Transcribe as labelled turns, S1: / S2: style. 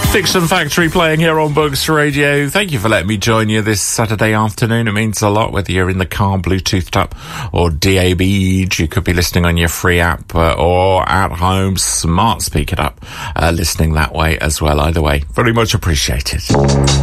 S1: Fiction Factory playing here on Books Radio. Thank you for letting me join you this Saturday afternoon. It means a lot, whether you're in the car, Bluetoothed up, or DAB. You could be listening on your free app or at home, smart speakered up, listening that way as well. Either way, very much appreciated.